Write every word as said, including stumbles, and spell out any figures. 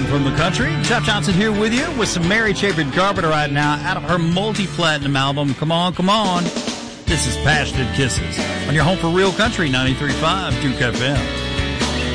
from the country. Jeff Johnson here with you with some Mary Chapin Carpenter right now out of her multi-platinum album, Come On, Come On. This is Passionate Kisses on your home for real country, ninety-three point five Duke F M.